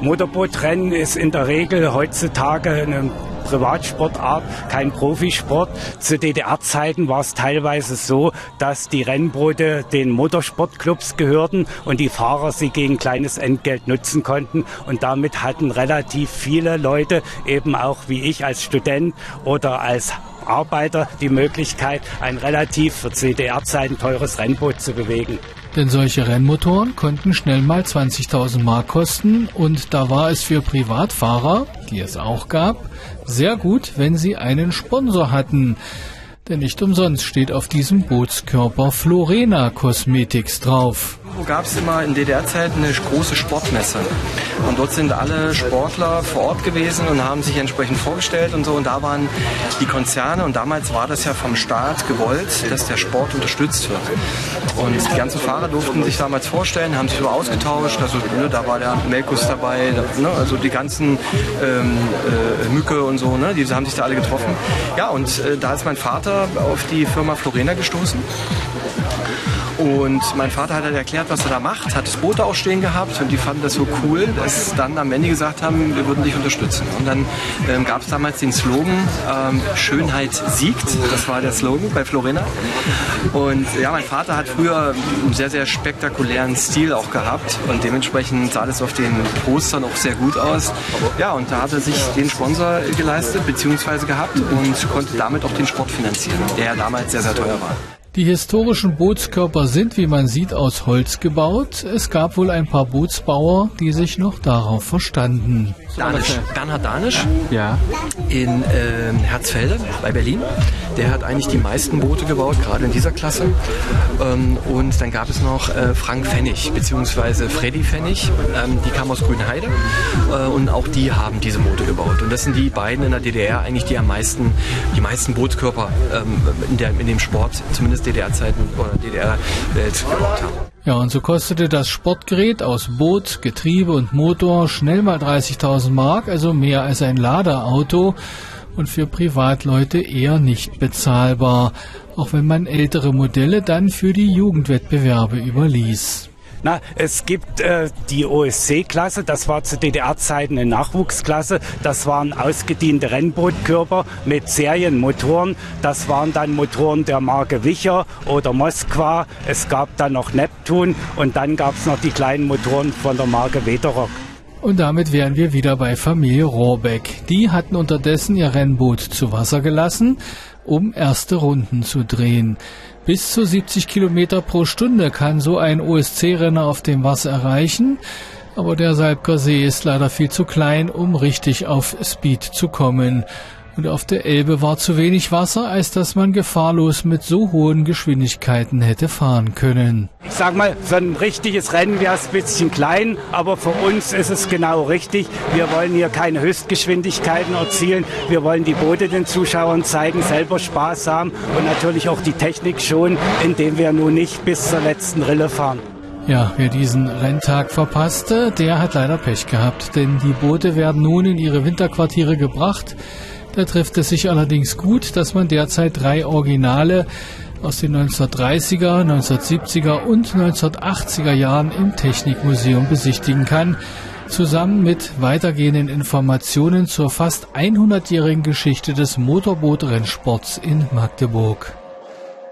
Motorbootrennen ist in der Regel heutzutage eine Privatsportart, kein Profisport. Zu DDR-Zeiten war es teilweise so, dass die Rennboote den Motorsportclubs gehörten und die Fahrer sie gegen kleines Entgelt nutzen konnten. Und damit hatten relativ viele Leute, eben auch wie ich als Student oder als Arbeiter, die Möglichkeit, ein relativ für DDR-Zeiten teures Rennboot zu bewegen. Denn solche Rennmotoren konnten schnell mal 20.000 Mark kosten und da war es für Privatfahrer, die es auch gab, sehr gut, wenn sie einen Sponsor hatten. Denn nicht umsonst steht auf diesem Bootskörper Florena Cosmetics drauf. Wo gab es immer in DDR-Zeiten eine große Sportmesse. Und dort sind alle Sportler vor Ort gewesen und haben sich entsprechend vorgestellt und so. Und da waren die Konzerne und damals war das ja vom Staat gewollt, dass der Sport unterstützt wird. Und die ganzen Fahrer durften sich damals vorstellen, haben sich so ausgetauscht. Also da war der Melkus dabei, also die ganzen Mücke und so, die haben sich da alle getroffen. Ja, und da ist mein Vater auf die Firma Florena gestoßen. Und mein Vater hat halt erklärt, was er da macht, hat das Boot auch stehen gehabt und die fanden das so cool, dass sie dann am Ende gesagt haben, wir würden dich unterstützen. Und dann gab es damals den Slogan, Schönheit siegt, das war der Slogan bei Florena. Und ja, mein Vater hat früher einen sehr, sehr spektakulären Stil auch gehabt und dementsprechend sah das auf den Postern auch sehr gut aus. Ja, und da hat er sich den Sponsor geleistet, beziehungsweise gehabt und konnte damit auch den Sport finanzieren, der ja damals sehr, sehr teuer war. Die historischen Bootskörper sind, wie man sieht, aus Holz gebaut. Es gab wohl ein paar Bootsbauer, die sich noch darauf verstanden. Bernhard Danisch ja. In Herzfelde bei Berlin. Der hat eigentlich die meisten Boote gebaut, gerade in dieser Klasse. Und dann gab es noch Frank Pfennig, beziehungsweise Freddy Pfennig. Die kamen aus Grünheide und auch die haben diese Boote gebaut. Und das sind die beiden in der DDR eigentlich, die meisten Bootskörper in dem Sport, zumindest DDR-Zeiten oder DDR-Welt gebaut haben. Ja, und so kostete das Sportgerät aus Boot, Getriebe und Motor schnell mal 30.000 Mark, also mehr als ein Laderauto und für Privatleute eher nicht bezahlbar, auch wenn man ältere Modelle dann für die Jugendwettbewerbe überließ. Na, es gibt die OSC-Klasse, das war zu DDR-Zeiten eine Nachwuchsklasse. Das waren ausgediente Rennbootkörper mit Serienmotoren. Das waren dann Motoren der Marke Wicher oder Moskwa. Es gab dann noch Neptun und dann gab es noch die kleinen Motoren von der Marke Wederock. Und damit wären wir wieder bei Familie Rohrbeck. Die hatten unterdessen ihr Rennboot zu Wasser gelassen, um erste Runden zu drehen. Bis zu 70 Kilometer pro Stunde kann so ein OSC-Renner auf dem Wasser erreichen, aber der Salbker See ist leider viel zu klein, um richtig auf Speed zu kommen. Und auf der Elbe war zu wenig Wasser, als dass man gefahrlos mit so hohen Geschwindigkeiten hätte fahren können. Ich sag mal, so ein richtiges Rennen wäre es ein bisschen klein, aber für uns ist es genau richtig. Wir wollen hier keine Höchstgeschwindigkeiten erzielen. Wir wollen die Boote den Zuschauern zeigen, selber Spaß haben und natürlich auch die Technik schon, indem wir nun nicht bis zur letzten Rille fahren. Ja, wer diesen Renntag verpasste, der hat leider Pech gehabt, denn die Boote werden nun in ihre Winterquartiere gebracht. Da trifft es sich allerdings gut, dass man derzeit 3 Originale aus den 1930er, 1970er und 1980er Jahren im Technikmuseum besichtigen kann, zusammen mit weitergehenden Informationen zur fast 100-jährigen Geschichte des Motorboot-Rennsports in Magdeburg.